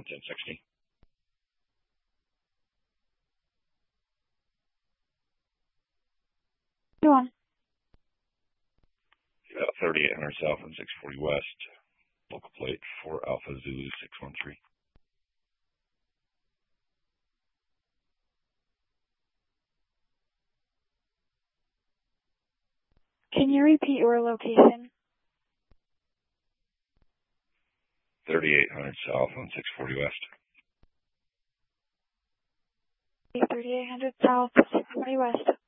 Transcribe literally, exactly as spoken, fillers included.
on ten sixty. Go on. Uh, thirty-eight hundred south on six forty west. Local plate for Alpha Zulu six one three. Can you repeat your location? thirty-eight hundred south on six forty west. thirty-eight hundred south, six forty west.